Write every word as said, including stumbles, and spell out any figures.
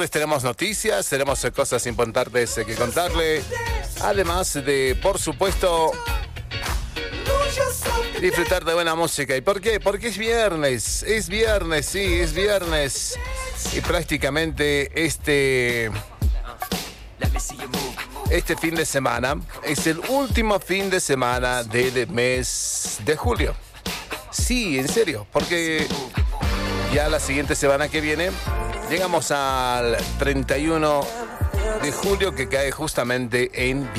Pues tenemos noticias, tenemos eh, cosas importantes eh, que contarle. Además de, por supuesto, disfrutar de buena música. ¿Y por qué? Porque es viernes. Es viernes, sí, es viernes. Y prácticamente este... Este fin de semana es el último fin de semana del mes de julio. Sí, en serio, porque ya la siguiente semana que viene llegamos al treinta y uno de julio, que cae justamente en